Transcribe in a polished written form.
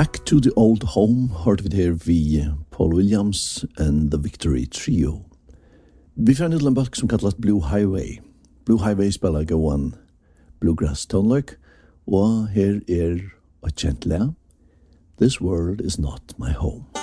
Back to the Old Home hørte vi her vi Paul Williams and the Victory Trio. Vi fann til en bak som kallas Blue Highway. Blue Highway spela gåan bluegrass tonelike, og her et kjent lea. This world is not my home.